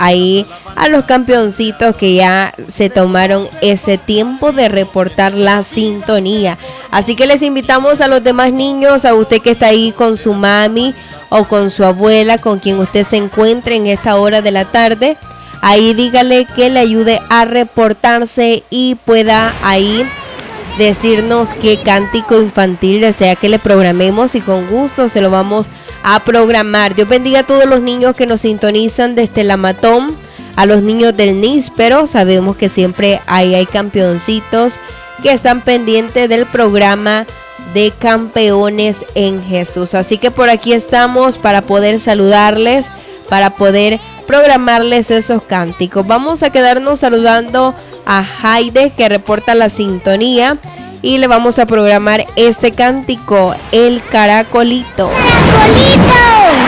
ahí a los campeoncitos que ya se tomaron ese tiempo de reportar la sintonía. Así que les invitamos a los demás niños, a usted que está ahí con su mami o con su abuela, con quien usted se encuentre en esta hora de la tarde. Ahí dígale que le ayude a reportarse y pueda ahí decirnos qué cántico infantil desea que le programemos y con gusto se lo vamos a programar. Dios bendiga a todos los niños que nos sintonizan desde La Matón, a los niños del Níspero. Sabemos que siempre hay campeoncitos que están pendientes del programa de Campeones en Jesús. Así que por aquí estamos para poder saludarles, para poder programarles esos cánticos. Vamos a quedarnos saludando a Jaide, que reporta la sintonía, y le vamos a programar este cántico, El Caracolito. ¡Caracolito!